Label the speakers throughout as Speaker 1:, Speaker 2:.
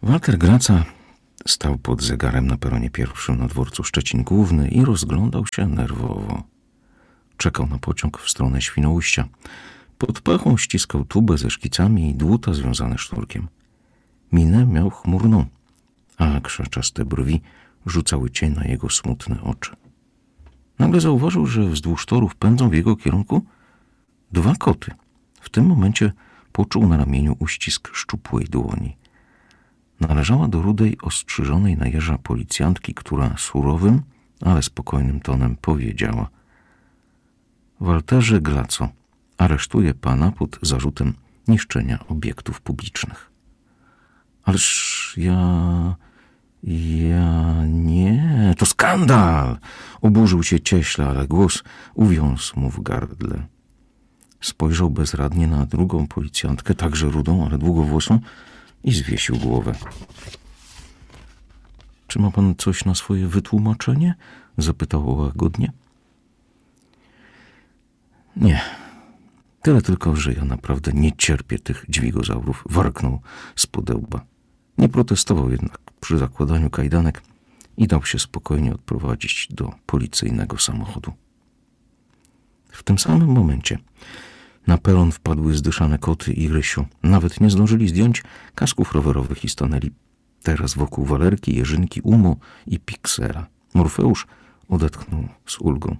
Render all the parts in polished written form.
Speaker 1: Walter Graca stał pod zegarem na peronie pierwszym na dworcu Szczecin Główny i rozglądał się nerwowo. Czekał na pociąg w stronę Świnoujścia. Pod pachą ściskał tubę ze szkicami i dłuta związane sznurkiem. Minę miał chmurną, a krzaczaste brwi rzucały cień na jego smutne oczy. Nagle zauważył, że wzdłuż torów pędzą w jego kierunku 2 koty. W tym momencie poczuł na ramieniu uścisk szczupłej dłoni. Należała do rudej, ostrzyżonej na jeża policjantki, która surowym, ale spokojnym tonem powiedziała: Walterze Graco, aresztuję pana pod zarzutem niszczenia obiektów publicznych. Ależ ja nie, to skandal! Oburzył się cieśla, ale głos uwiązł mu w gardle. Spojrzał bezradnie na drugą policjantkę, także rudą, ale długowłosą, i zwiesił głowę. Czy ma pan coś na swoje wytłumaczenie? Zapytał łagodnie. Nie. Tyle tylko, że ja naprawdę nie cierpię tych dźwigozaurów, warknął z podełba. Nie protestował jednak przy zakładaniu kajdanek i dał się spokojnie odprowadzić do policyjnego samochodu. W tym samym momencie na peron wpadły zdyszane koty i Rysiu. Nawet nie zdążyli zdjąć kasków rowerowych i stanęli teraz wokół Walerki, Jerzynki, Umo i Piksela. Morfeusz odetchnął z ulgą.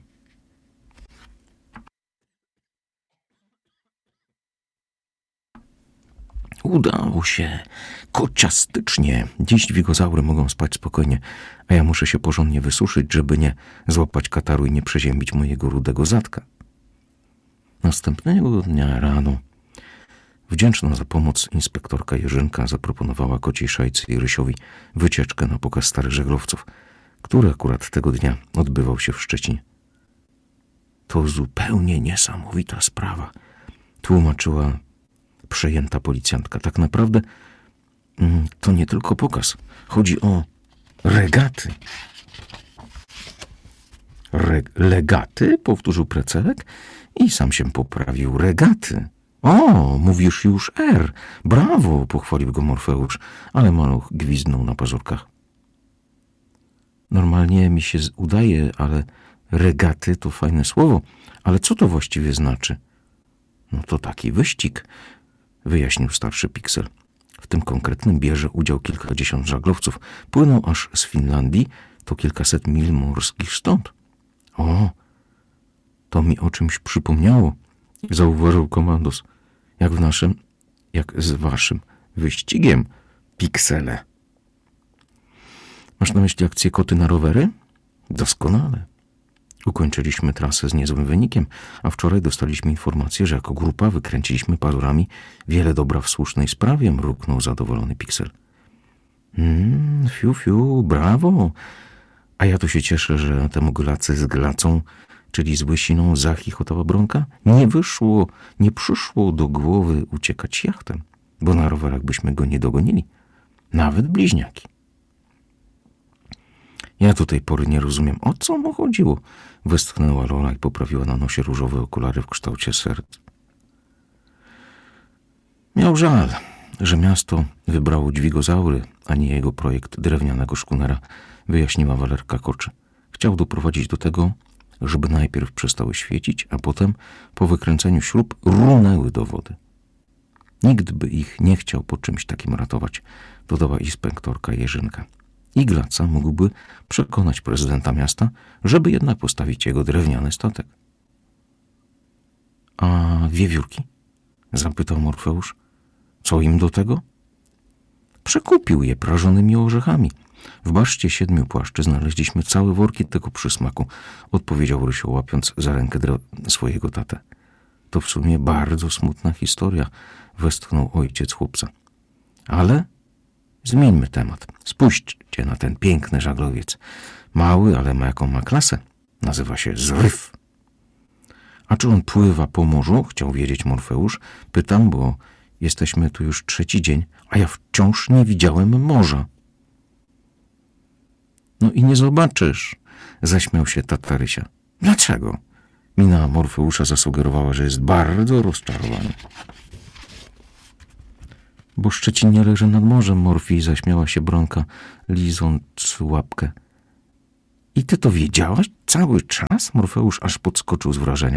Speaker 1: Udało się. Kociastycznie. Dziś dźwigozaury mogą spać spokojnie, a ja muszę się porządnie wysuszyć, żeby nie złapać kataru i nie przeziębić mojego rudego zadka. Następnego dnia rano, wdzięczna za pomoc inspektorka Jerzynka zaproponowała kociej szajce i Rysiowi wycieczkę na pokaz starych żeglowców, który akurat tego dnia odbywał się w Szczecinie. To zupełnie niesamowita sprawa, tłumaczyła przejęta policjantka. Tak naprawdę to nie tylko pokaz. Chodzi o regaty. Legaty? Powtórzył Precelek i sam się poprawił. Regaty. O, mówisz już R. Brawo, pochwalił go Morfeusz, ale maluch gwizdnął na pazurkach. Normalnie mi się udaje, ale regaty to fajne słowo. Ale co to właściwie znaczy? No to taki wyścig, wyjaśnił starszy Piksel. W tym konkretnym bierze udział kilkadziesiąt żaglowców. Płyną aż z Finlandii, to kilkaset mil morskich stąd. O, to mi o czymś przypomniało, zauważył komandos. Jak z waszym wyścigiem, Piksele. Masz na myśli akcję Koty na rowery? Doskonale. Ukończyliśmy trasę z niezłym wynikiem, a wczoraj dostaliśmy informację, że jako grupa wykręciliśmy pazurami wiele dobra w słusznej sprawie, mruknął zadowolony Piksel. Fiu, brawo. A ja to się cieszę, że temu Glacy z Glacą, czyli z Łysiną, zachichotała Bronka. Nie przyszło do głowy uciekać jachtem, bo na rowerach byśmy go nie dogonili. Nawet bliźniaki. Ja do tej pory nie rozumiem, o co mu chodziło. Westchnęła Lola i poprawiła na nosie różowe okulary w kształcie serc. Miał żal, że miasto wybrało dźwigozaury, a nie jego projekt drewnianego szkunera, wyjaśniła Walerka Koczy. Chciał doprowadzić do tego, żeby najpierw przestały świecić, a potem po wykręceniu śrub runęły do wody. Nikt by ich nie chciał po czymś takim ratować, dodała inspektorka Jerzynka. I Glaca mógłby przekonać prezydenta miasta, żeby jednak postawić jego drewniany statek. A wiewiórki? Zapytał Morfeusz. Co im do tego? Przekupił je prażonymi orzechami. W baszcie 7 płaszczy znaleźliśmy całe worki tego przysmaku, odpowiedział Rysio, łapiąc za rękę swojego tatę. To w sumie bardzo smutna historia, westchnął ojciec chłopca. Ale zmieńmy temat. Spójrzcie na ten piękny żaglowiec. Mały, ale jaką ma klasę. Nazywa się Zryw. A czy on pływa po morzu? Chciał wiedzieć Morfeusz. Pytam, bo jesteśmy tu już 3. dzień, a ja wciąż nie widziałem morza. No i nie zobaczysz, zaśmiał się tata Rysia. Dlaczego? Mina Morfeusza zasugerowała, że jest bardzo rozczarowany. Bo Szczecin nie leży nad morzem, Morfi, zaśmiała się Bronka, liząc łapkę. I ty to wiedziałaś cały czas? Morfeusz aż podskoczył z wrażenia.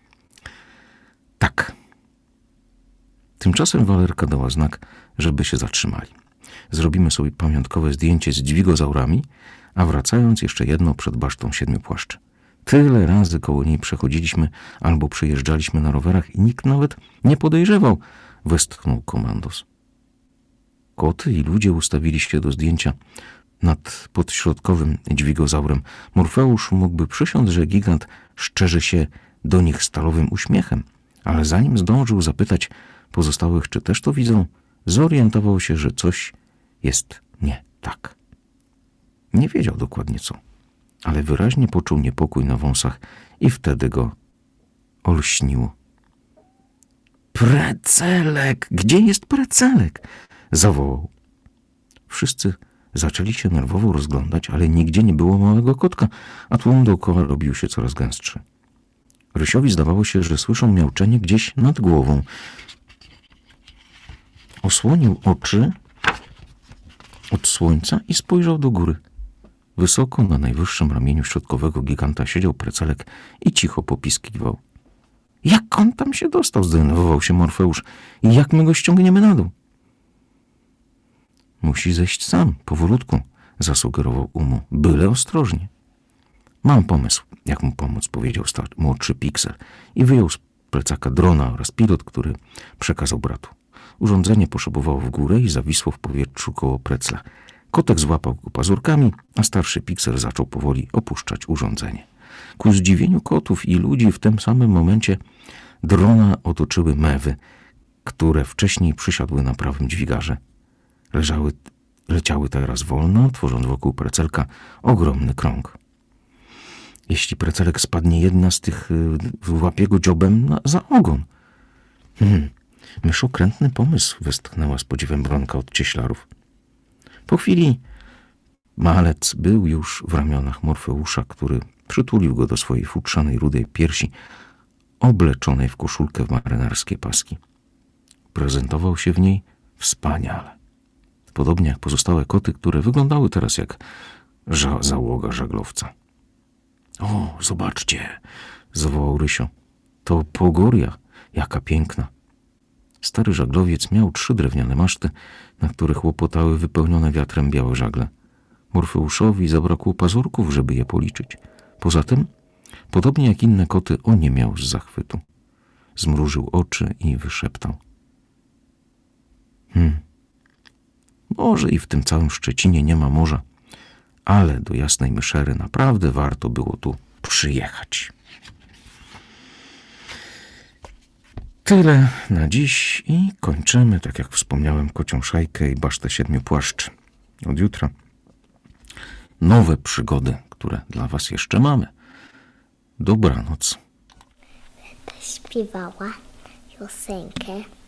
Speaker 1: Tak. Tymczasem Walerka dała znak, żeby się zatrzymali. Zrobimy sobie pamiątkowe zdjęcie z dźwigozaurami, a wracając jeszcze jedno przed basztą Siedmiu Płaszczy. Tyle razy koło niej przechodziliśmy albo przyjeżdżaliśmy na rowerach i nikt nawet nie podejrzewał, westchnął komandos. Koty i ludzie ustawili się do zdjęcia nad podśrodkowym dźwigozaurem. Morfeusz mógłby przysiąc, że gigant szczerzy się do nich stalowym uśmiechem, ale zanim zdążył zapytać pozostałych, czy też to widzą, zorientował się, że coś jest nie tak. Nie wiedział dokładnie co, ale wyraźnie poczuł niepokój na wąsach i wtedy go olśniło. Precelek! Gdzie jest Precelek? Zawołał. Wszyscy zaczęli się nerwowo rozglądać, ale nigdzie nie było małego kotka, a tłum dookoła robił się coraz gęstszy. Rysiowi zdawało się, że słyszą miauczenie gdzieś nad głową. Osłonił oczy od słońca i spojrzał do góry. Wysoko na najwyższym ramieniu środkowego giganta siedział Precelek i cicho popiskiwał. Jak on tam się dostał? Zdenerwował się Morfeusz. I jak my go ściągniemy na dół? Musi zejść sam, powolutku, zasugerował Umu. Byle ostrożnie. Mam pomysł, jak mu pomóc, powiedział młodszy Piksel i wyjął z plecaka drona oraz pilot, który przekazał bratu. Urządzenie poszybowało w górę i zawisło w powietrzu koło Precla. Kotek złapał go pazurkami, a starszy Piksel zaczął powoli opuszczać urządzenie. Ku zdziwieniu kotów i ludzi w tym samym momencie drona otoczyły mewy, które wcześniej przysiadły na prawym dźwigarze. Leciały teraz wolno, tworząc wokół Precelka ogromny krąg. Jeśli Precelek spadnie, jedna z tych łapie go dziobem za ogon. Myszokrętny pomysł, westchnęła z podziwem Bronka od cieślarów. Po chwili malec był już w ramionach Morfeusza, który przytulił go do swojej futrzanej rudej piersi, obleczonej w koszulkę w marynarskie paski. Prezentował się w niej wspaniale. Podobnie jak pozostałe koty, które wyglądały teraz jak załoga żaglowca. O, zobaczcie, zawołał Rysio. To Pogoria, jaka piękna. Stary żaglowiec miał 3 drewniane maszty, na których łopotały wypełnione wiatrem białe żagle. Morfeuszowi zabrakło pazurków, żeby je policzyć. Poza tym, podobnie jak inne koty, oniemiał z zachwytu. Zmrużył oczy i wyszeptał. Może i w tym całym Szczecinie nie ma morza, ale do Jasnej Myszery naprawdę warto było tu przyjechać. Tyle na dziś i kończymy, tak jak wspomniałem, Kocią Szajkę i Basztę Siedmiu Płaszczy. Od jutra nowe przygody, które dla was jeszcze mamy. Dobranoc.
Speaker 2: Śpiewała piosenkę